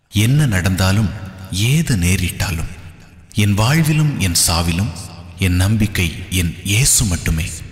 என்ன நடந்தாலும் ஏது நேரிட்டாலும் என் வாழ்விலும் என் சாவிலும் என் நம்பிக்கை என் இயேசு மட்டுமே.